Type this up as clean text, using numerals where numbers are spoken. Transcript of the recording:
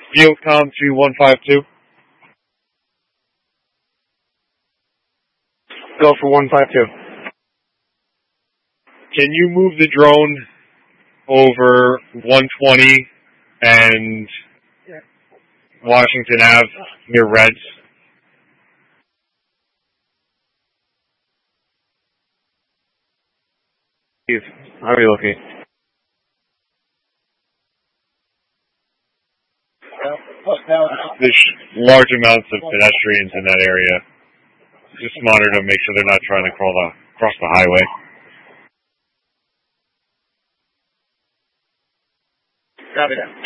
FieldCom 2152. Go for 152. Can you move the drone over 120 and Washington Ave near Reds? Steve, how are you looking? There's large amounts of pedestrians in that area. Just monitor them, make sure they're not trying to cross the highway. Copy that.